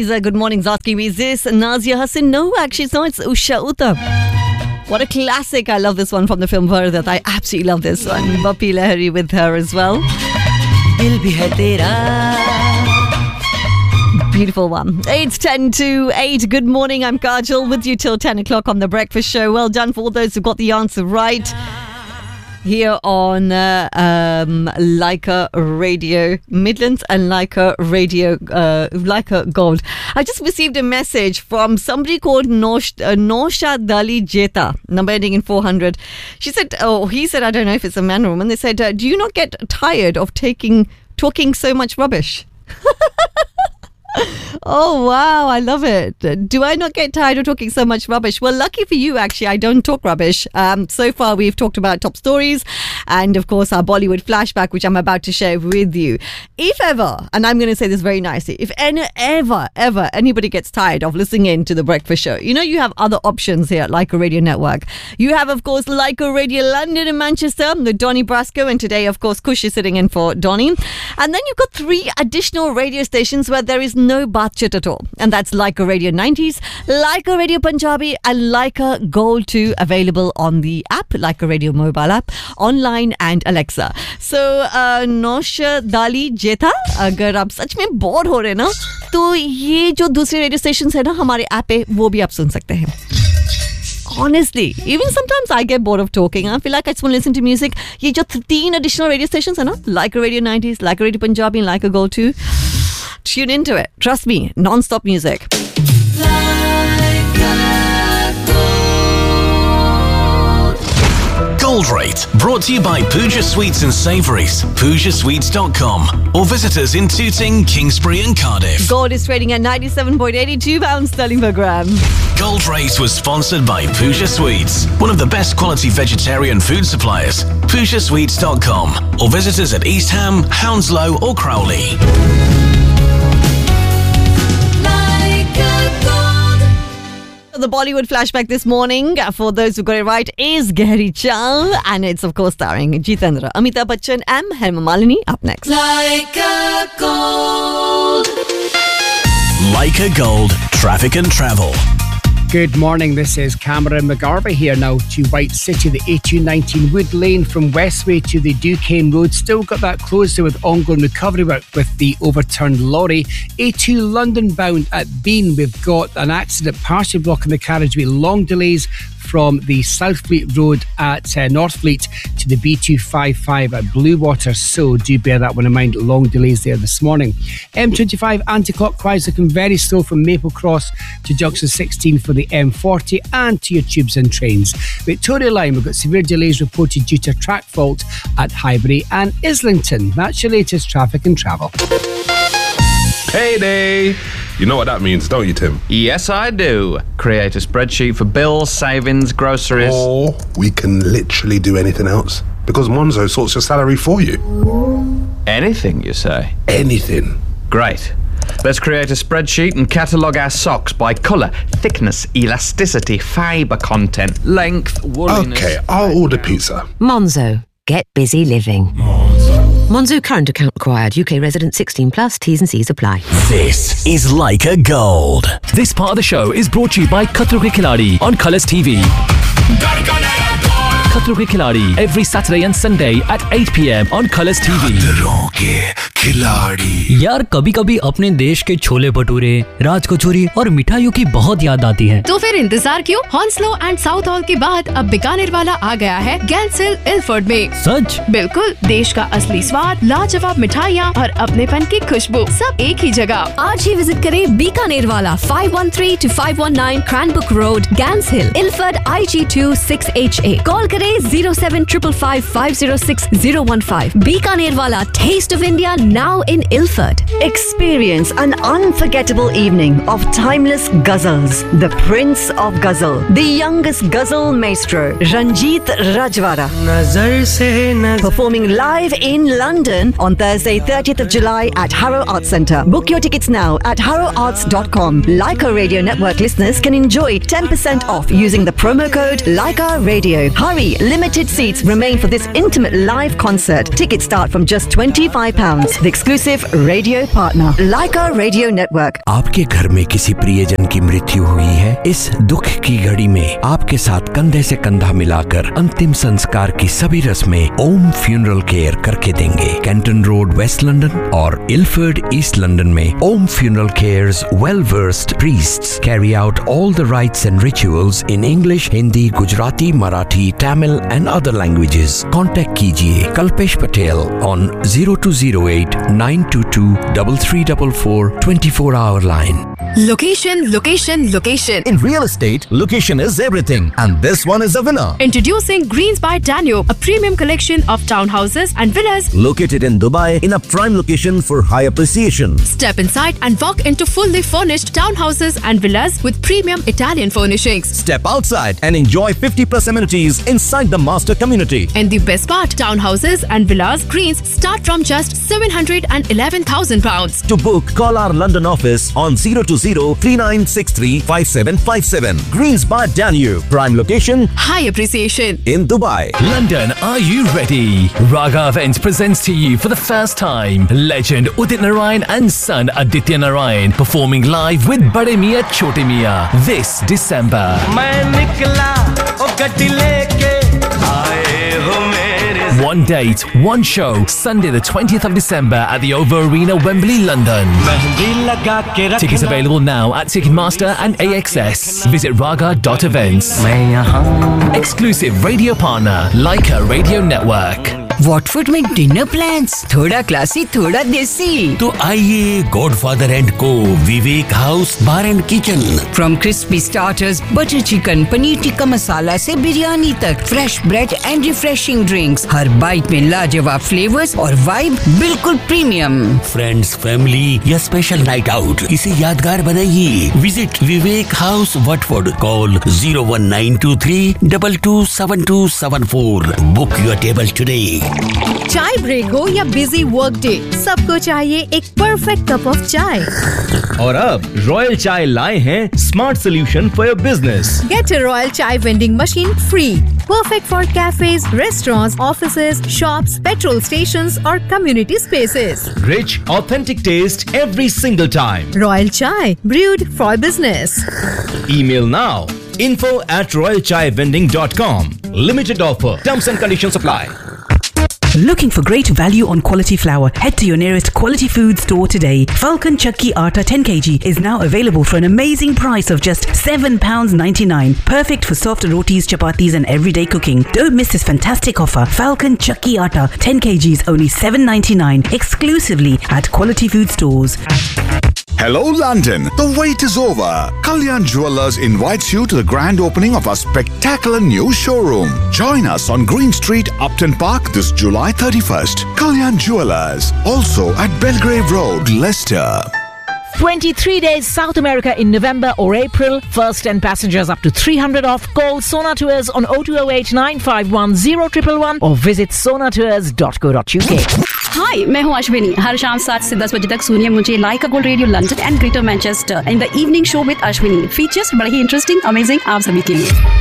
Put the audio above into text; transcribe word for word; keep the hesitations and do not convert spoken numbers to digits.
Fiza, good morning. Asking me, is this Nazia Hassan? No, actually, it's not. It's Usha Uttam. What a classic. I love this one from the film Vardat. I absolutely love this one. Bappi Lahiri with her as well. Dil bhi hai tera. Beautiful one. It's ten to eight. Good morning. I'm Kajal with you till ten o'clock on The Breakfast Show. Well done for all those who got the answer right. Here on uh, um, Leica Radio Midlands and Leica Radio, uh, Leica Gold. I just received a message from somebody called Nosh, uh, Nosha Dali Jeta, number ending in four hundred. She said, oh, he said, I don't know if it's a man or woman. They said, uh, do you not get tired of taking talking so much rubbish? Oh, wow. I love it. Do I not get tired of talking so much rubbish? Well, lucky for you, actually, I don't talk rubbish. Um, so far, we've talked about top stories and, of course, our Bollywood flashback, which I'm about to share with you. If ever, and I'm going to say this very nicely, if any, ever, ever anybody gets tired of listening in to The Breakfast Show, you know, you have other options here at Leica Radio Network. You have, of course, Leica Radio London and Manchester, the Donny Brasco, and today, of course, Kush is sitting in for Donny. And then you've got three additional radio stations where there is no bath chit at all. And that's Leica Radio nineties, Leica Radio Punjabi and Leica Gold two, available on the app, Leica Radio mobile app, online and Alexa. So, uh, Nosha Dali Jeta, अगर आप सच में bore हो रहे ना, तो ये जो दूसरे रेडियो स्टेशन है ना हमारे ऐप पे, वो भी आप सुन सकते हैं. Honestly, even sometimes I get bored of talking. I feel like I just want to listen to music. ये जो तीन additional radio stations है ना, Leica Radio nineties, Leica Radio Punjabi and Leica Gold two, tune into it. Trust me, non-stop music. Gold Rate, brought to you by Pooja Sweets and Savouries, pooja sweets dot com, or visit us in Tooting, Kingsbury and Cardiff. Gold is trading at ninety-seven point eight two pounds sterling per gram. Gold Rate was sponsored by Pooja Sweets, one of the best quality vegetarian food suppliers. pooja sweets dot com, or visit us at East Ham, Hounslow or Crowley. The Bollywood flashback this morning, for those who got it right, is Gehri Chal, and it's of course starring Jitendra, Amitabh Bachchan and Hema Malini. Up next. Leica Gold. Leica Gold, traffic and travel. Good morning, this is Cameron McGarvey here now to White City, the A two nineteen Wood Lane from Westway to the Duquesne Road. Still got that closed there with ongoing recovery work with the overturned lorry. A two London bound at Bean, we've got an accident partially blocking the carriageway. Long delays from the Southfleet Road at uh, Northfleet to the B two fifty-five at Bluewater, so do bear that one in mind. Long delays there this morning. M twenty-five anti-clockwise looking very slow from Maple Cross to junction sixteen for the M forty and to your tubes and trains. Victoria Line, we've got severe delays reported due to a track fault at Highbury and Islington. That's your latest traffic and travel. Payday! You know what that means, don't you, Tim? Yes, I do. Create a spreadsheet for bills, savings, groceries. Or we can literally do anything else, because Monzo sorts your salary for you. Anything, you say? Anything. Great. Let's create a spreadsheet and catalogue our socks by colour, thickness, elasticity, fibre content, length, wooliness... Okay, I'll order pizza. Monzo. Get busy living. Monzo current account required. U K resident sixteen plus. T's and C's apply. This is Leica Gold. This part of the show is brought to you by Khatro Ke Khiladi on Colours T V. Khatro Ke Khiladi every Saturday and Sunday at eight p.m. on Colours T V. Khatro Ke Khiladi. यार कभी कभी अपने देश के छोले भटूरे, राज कचौरी और मिठाइयों की बहुत याद आती है. तो फिर इंतजार क्यों? हॉन्सलो एंड साउथ हॉल के बाद अब बीकानेर वाला आ गया है गैंस हिल इल्फर्ड में. सच? बिल्कुल. देश का असली स्वाद, लाजवाब मिठाइयाँ और अपनेपन की खुशबू सब एक ही जगह. आज ही विजिट करें बीकानेर वाला five one three to five one nine Cranbrook Road, Gans Hill, Ilford I G two six H A. Call करें zero seven five five five zero six zero one five. Bikaner वाला, taste of India now in Ilford. Experience an unforgettable evening of timeless ghazals. The Prince of Ghazal, the youngest ghazal maestro, Ranjit Rajwara, performing live in London on Thursday, thirtieth of July at Harrow Arts Centre. Book your tickets now at harrow arts dot com. Leica Radio Network listeners can enjoy ten percent off using the promo code Leica Radio. Hurry limited seats remain for this intimate live concert. Tickets start from just twenty-five pounds. The exclusive radio partner, Leica Radio Network. आपके घर में किसी प्रियजन की मृत्यु हुई है? इस दुख की घड़ी में आपके साथ कंधे से कंधा मिलाकर अंतिम संस्कार की सभी रस्में ओम फ्यूनरल केयर करके देंगे। कैंटन रोड, वेस्ट लंदन और इल्फर्ड, ईस्ट लंदन में ओम funeral cares well versed priests carry out all the rites and rituals in English, Hindi, Gujarati, Marathi, Tamil and other languages. Contact कीजिए Kalpesh Patel on zero two zero eight nine two two three three four four twenty-four hour line. Location, location, location. In real estate, location is everything, and this one is a winner. Introducing Greens by Danube, a premium collection of townhouses and villas located in Dubai in a prime location for high appreciation. Step inside and walk into fully furnished townhouses and villas with premium Italian furnishings. Step outside and enjoy fifty plus amenities inside the master community. And the best part, townhouses and villas Greens start from just seven hundred eleven thousand pounds. To book, call our London office on zero two zero three nine six three five seven five seven. Greens by Danube, prime location, high appreciation in Dubai. London, are you ready? Raga Events presents to you for the first time legend Udit Narayan and son Aditya Narayan performing live with Bade Miyan Chote Miyan this December. One date, one show, Sunday the twentieth of December at the O V O Arena, Wembley, London. Tickets available now at Ticketmaster and A X S. Visit raga dot events. Exclusive radio partner, Leica Radio Network. Watford में dinner plans, थोड़ा classy थोड़ा देसी। तो आइए godfather and को, विवेक house bar and kitchen. From crispy starters, butter chicken, paneer tikka masala से बिरयानी तक, fresh bread and refreshing drinks, her bite में लाजवाब फ्लेवर्स और वाइब बिल्कुल प्रीमियम। फ्रेंड्स, फैमिली या स्पेशल नाइट आउट, इसे यादगार बनाइए। Visit Vivek house Watford, call zero one nine to three double two seven to seven four. Book your table today. चाय break हो या बिजी वर्क डे, सबको चाहिए एक परफेक्ट कप ऑफ चाय। और अब रॉयल चाय लाए हैं smart solution for your business. Get a Royal Chai vending machine free. Perfect for cafes, restaurants, offices, shops, petrol stations or community spaces. Rich, authentic taste every single time. Royal Chai, brewed for business. Email now. info at royal chai vending dot com. Limited offer. Terms and conditions apply. Looking for great value on quality flour? Head to your nearest Quality Food store today. Falcon Chakki Atta ten kilograms is now available for an amazing price of just seven pounds ninety-nine. Perfect for soft rotis, chapatis and everyday cooking. Don't miss this fantastic offer. Falcon Chakki Atta ten kilograms only seven ninety-nine, exclusively at Quality Food stores. Hello London, the wait is over. Kalyan Jewellers invites you to the grand opening of our spectacular new showroom. Join us on Green Street, Upton Park this July thirty-first. Kalyan Jewellers, also at Belgrave Road, Leicester. twenty-three days South America in November or April. First ten passengers up to three hundred off. Call Sona Tours on oh two oh eight nine five one oh one one one or visit sona tours dot co dot uk. हाय, मैं हूँ अश्विनी। हर शाम सात से दस बजे तक सुनिए मुझे लाइका gold radio London and greater Manchester in the evening show with Ashwini. Features बड़े ही इंटरेस्टिंग, अमेजिंग आप सभी के लिए।